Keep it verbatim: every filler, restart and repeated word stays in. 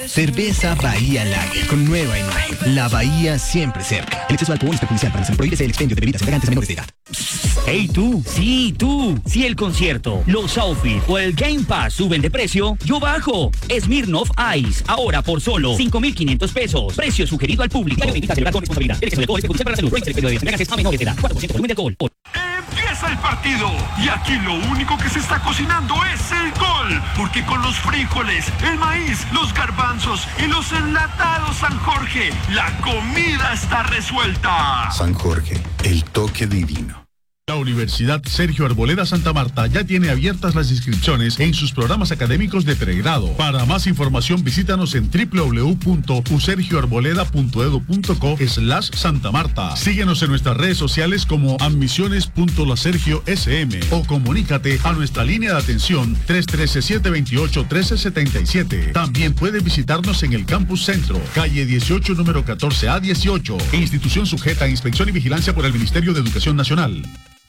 Cerveza Bahía Lager, con nueva imagen. La Bahía siempre cerca. El exceso de alcohol es perjudicial para la salud. Prohíbese el expendio de bebidas embriagantes a menores de edad. Hey tú, sí tú, si el concierto, los outfits o el Game Pass suben de precio, yo bajo. Smirnoff Ice, ahora por solo cinco mil quinientos pesos. Precio sugerido al público. Evita celebrar con responsabilidad. El exceso de alcohol es perjudicial para la salud. Prohíbese el expendio de bebidas embriagantes a menores de edad. cuatro por ciento volumen de alcohol. Empieza el partido y aquí lo único que se está cocinando es el gol, porque con los frijoles, el maíz, los garbanzos y los enlatados San Jorge, la comida está resuelta. San Jorge, el toque divino. La Universidad Sergio Arboleda Santa Marta ya tiene abiertas las inscripciones en sus programas académicos de pregrado. Para más información visítanos en doble u doble u doble u punto u sergio arboleda punto edu punto co slash Santa Marta. Síguenos en nuestras redes sociales como admisiones punto la sergio ese eme o comunícate a nuestra línea de atención tres uno tres, siete dos ocho, uno tres siete siete. También puedes visitarnos en el Campus Centro, calle dieciocho, número catorce A dieciocho, institución sujeta a inspección y vigilancia por el Ministerio de Educación Nacional.